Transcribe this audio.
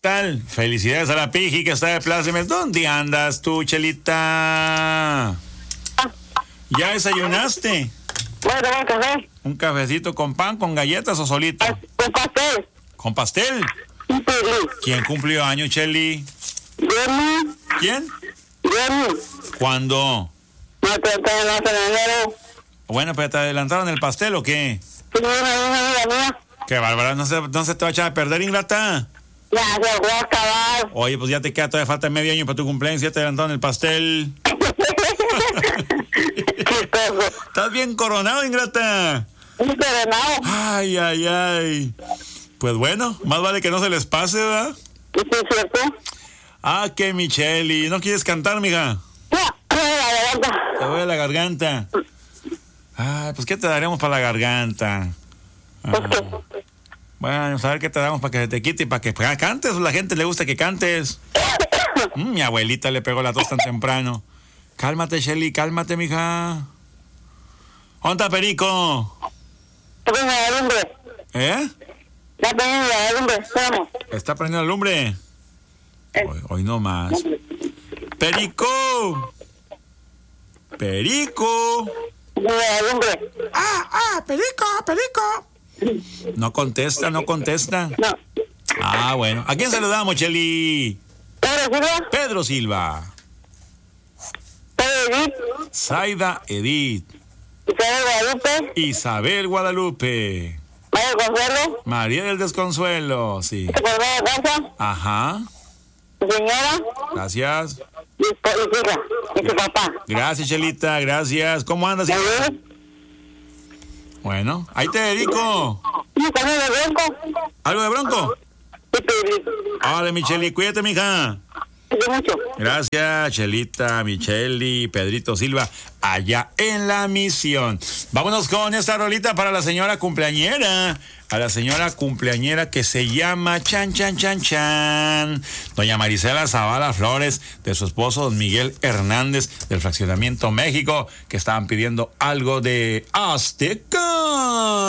tal? Felicidades a la Piji que está de plácemes. ¿Dónde andas tú, Chelita? ¿Ya desayunaste? Bueno, un café. ¿Un cafecito con pan, con galletas o solito? Con pastel. ¿Con pastel? Sí. ¿Quién cumplió año, Cheli? Jenny. ¿Quién? Jenny. ¿Cuándo? No te enero. Bueno, pero ¿te adelantaron el pastel o qué? Sí, una amiga mía. Qué bárbara, no se te va a echar a perder, ingrata. Ya se voy a acabar. Oye, pues ya te queda, todavía falta medio año para tu cumpleaños, ya te adelantaron el pastel. Chistoso. ¿Estás bien coronado, ingrata? Un coronado. Ay. Pues bueno, más vale que no se les pase, ¿verdad? ¿Sí es cierto? Ah, que Micheli, ¿no quieres cantar, mija? Ya, la garganta. Te duele la garganta. Ay, pues ¿qué te daremos para la garganta? Bueno, a ver qué te damos para que se te quite y para que cantes. A la gente le gusta que cantes. Mi abuelita le pegó la tos tan temprano. Cálmate, Shelly, cálmate, mija. ¿Dónde está Perico? La lumbre. ¿Eh? La prendiendo la lumbre. Vamos. ¿Está prendiendo la lumbre? Hoy no más. ¡Perico! ¡Perico! La lumbre. ¡Perico! No contesta. No. Ah, bueno. ¿A quién saludamos, Cheli? Pedro Silva. Pedro Silva. Pedro Edith. Zaida Edith. Isabel Guadalupe. María Consuelo. María del Desconsuelo, sí. Casa. Ajá. Señora. Gracias. Y su hija. Y su papá. Gracias, Chelita, gracias. ¿Cómo andas? Bueno, ahí te dedico. ¿Y también de Bronco? ¿Algo de Bronco? Hola, Micheli, cuídate, mija. Mucho. Gracias, Chelita, Micheli, Pedrito Silva, allá en la misión. Vámonos con esta rolita para la señora cumpleañera. A la señora cumpleañera que se llama Chan. Doña Marisela Zavala Flores, de su esposo don Miguel Hernández, del Fraccionamiento México, que estaban pidiendo algo de Azteca.